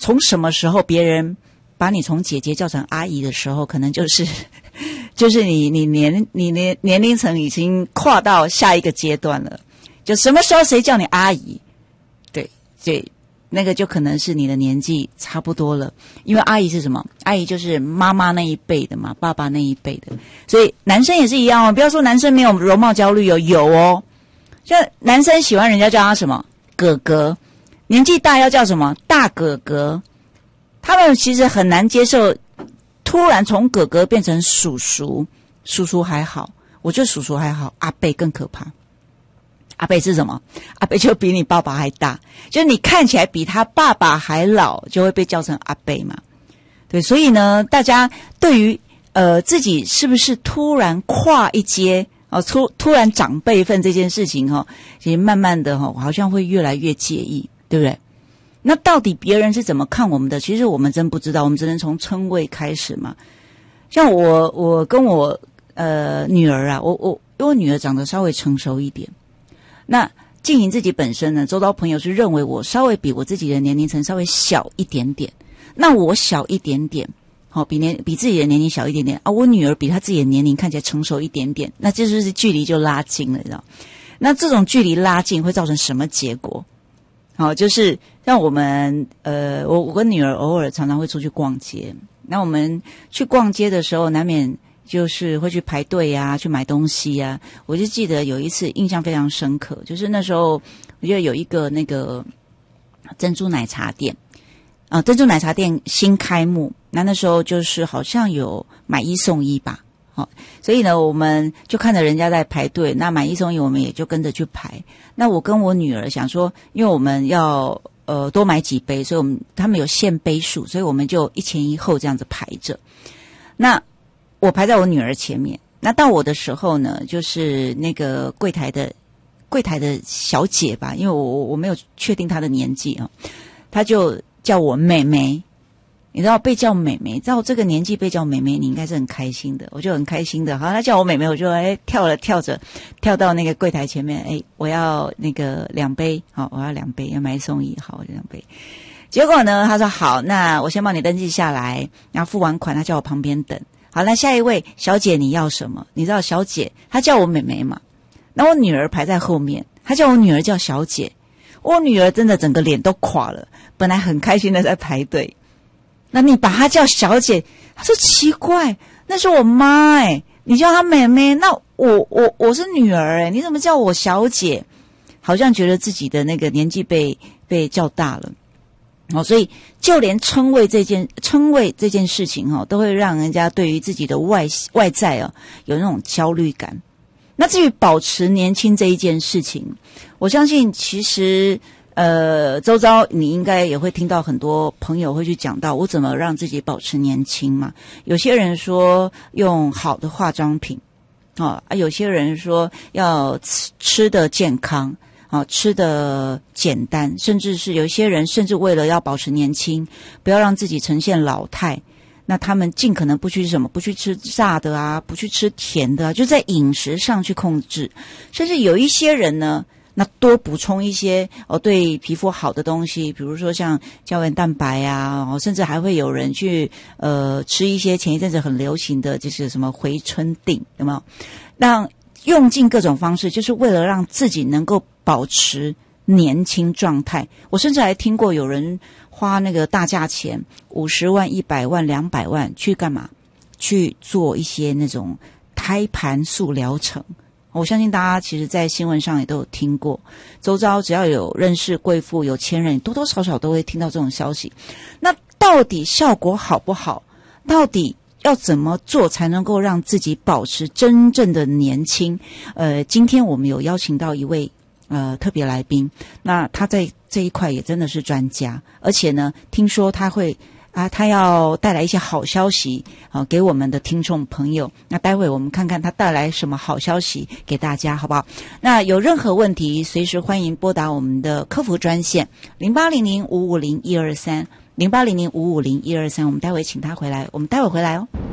从什么时候别人把你从姐姐叫成阿姨的时候，可能就是你年龄层已经跨到下一个阶段了。就什么时候谁叫你阿姨，对，那个就可能是你的年纪差不多了。因为阿姨是什么？阿姨就是妈妈那一辈的嘛，爸爸那一辈的。所以男生也是一样哦，不要说男生没有容貌焦虑哦，有哦。像男生喜欢人家叫他什么哥哥，年纪大要叫什么大哥哥，他们其实很难接受突然从哥哥变成叔叔。叔叔还好，我觉得叔叔还好，阿伯更可怕。阿伯是什么？阿伯就比你爸爸还大，就是你看起来比他爸爸还老，就会被叫成阿伯嘛。对，所以呢，大家对于自己是不是突然跨一阶突然长辈分这件事情其实慢慢的好像会越来越介意，对不对？那到底别人是怎么看我们的？其实我们真不知道，我们只能从称谓开始嘛。像我跟我女儿啊，因为我女儿长得稍微成熟一点。那静莹自己本身呢，周遭朋友是认为我稍微比我自己的年龄层稍微小一点点。那我小一点点，比自己的年龄小一点点啊。我女儿比她自己的年龄看起来成熟一点点，那这就是距离就拉近了，你知道？那这种距离拉近会造成什么结果？就是让我们我跟女儿偶尔常常会出去逛街。那我们去逛街的时候，难免就是会去排队啊，去买东西啊。我就记得有一次印象非常深刻，就是那时候我觉得有一个那个珍珠奶茶店珍珠奶茶店新开幕，那时候就是好像有买一送一吧。所以呢，我们就看着人家在排队，那买一送一，我们也就跟着去排。那我跟我女儿想说，因为我们要多买几杯，所以他们有限杯数，所以我们就一前一后这样子排着。那我排在我女儿前面，那到我的时候呢，就是那个柜台的小姐吧，因为我没有确定她的年纪她就叫我妹妹。你知道被叫妹妹，在我这个年纪被叫妹妹，你应该是很开心的，我就很开心的。好，她叫我妹妹，我就跳到那个柜台前面，我要那个2杯，好，我要2杯，要买一送一，好，我就2杯。结果呢，她说好，那我先帮你登记下来，然后付完款，她叫我旁边等。好，那下一位小姐你要什么？你知道小姐她叫我妹妹嘛？那我女儿排在后面，她叫我女儿叫小姐，我女儿真的整个脸都垮了，本来很开心的在排队。那你把她叫小姐，她说奇怪，那是我妈你叫她妹妹，那我是女儿你怎么叫我小姐？好像觉得自己的那个年纪被叫大了所以就连称谓这件事情都会让人家对于自己的外在有那种焦虑感。那至于保持年轻这一件事情，我相信其实周遭你应该也会听到很多朋友会去讲到我怎么让自己保持年轻嘛。有些人说用好的化妆品有些人说要吃的健康吃的简单，甚至是有些人甚至为了要保持年轻，不要让自己呈现老态，那他们尽可能不去吃炸的啊，不去吃甜的啊，就在饮食上去控制。甚至有一些人呢，那多补充一些对皮肤好的东西，比如说像胶原蛋白啊甚至还会有人去吃一些前一阵子很流行的就是什么回春锭，有没有？让用尽各种方式，就是为了让自己能够保持年轻状态。我甚至还听过有人花那个大价钱50万、100万、200万去干嘛？去做一些那种胎盘素疗程。我相信大家其实在新闻上也都有听过，周遭只要有认识贵妇有钱人，多多少少都会听到这种消息。那到底效果好不好？到底要怎么做才能够让自己保持真正的年轻？今天我们有邀请到一位特别来宾，那他在这一块也真的是专家，而且呢，听说他要带来一些好消息给我们的听众朋友。那待会我们看看他带来什么好消息给大家，好不好？那有任何问题随时欢迎拨打我们的客服专线0800550123 0800550123，我们待会请他回来，我们待会回来哦。